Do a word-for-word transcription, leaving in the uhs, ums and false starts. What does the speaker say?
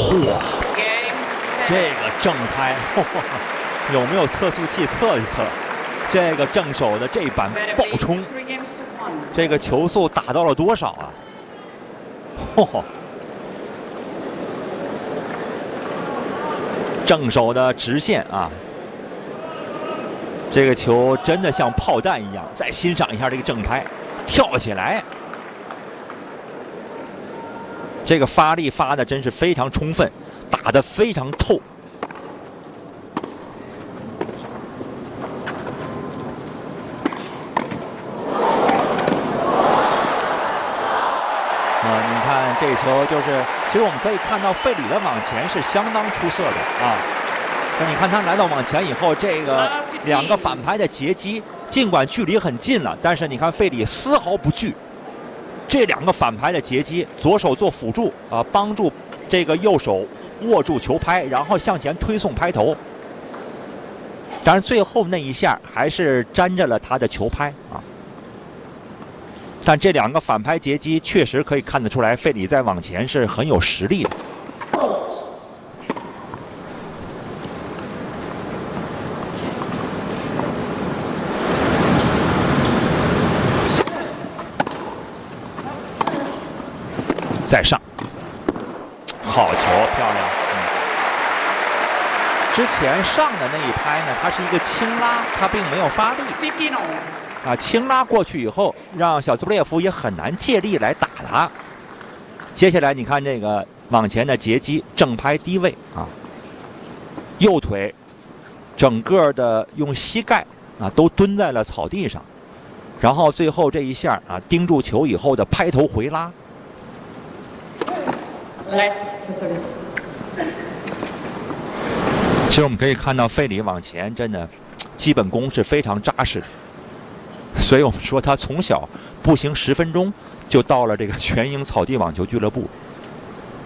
嚯，这个正拍，呵呵有没有测速器测一测？这个正手的这板爆冲，这个球速打到了多少啊？嚯！正手的直线啊，这个球真的像炮弹一样。再欣赏一下这个正拍，跳起来，这个发力发的真是非常充分，打得非常透。啊，你看这球就是，其实我们可以看到费里的往前是相当出色的啊。那你看他来到往前以后，这个两个反拍的截击，尽管距离很近了，但是你看费里丝毫不惧。这两个反拍的截击，左手做辅助啊，帮助这个右手握住球拍，然后向前推送拍头。当然最后那一下还是沾着了他的球拍啊。但这两个反拍截击确实可以看得出来，费里在往前是很有实力的。再上，好球，漂亮。嗯、之前上的那一拍呢，它是一个轻拉，它并没有发力。啊，轻拉过去以后，让小兹布列夫也很难借力来打他。接下来你看这个往前的截击，正拍低位啊，右腿整个的用膝盖啊都蹲在了草地上，然后最后这一下啊盯住球以后的拍头回拉。其实我们可以看到费里往前真的基本功是非常扎实的。所以我们说他从小步行十分钟就到了这个全英草地网球俱乐部。